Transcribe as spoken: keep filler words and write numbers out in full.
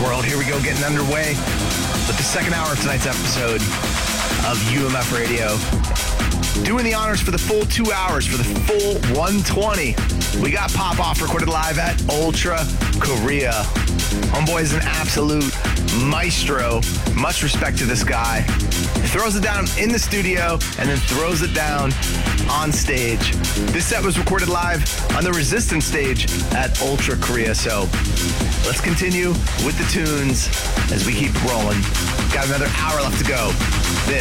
world. Here we go, getting underway with the second hour of tonight's episode of U M F Radio. Doing the honors for the full two hours, for the full one twenty. We got Pop Off recorded live at Ultra Korea. Homeboy is an absolute maestro. Much respect to this guy. He throws it down in the studio and then throws it down on stage. This set was recorded live on the Resistance stage at Ultra Korea. So let's continue with the tunes as we keep rolling. Got another hour left to go. This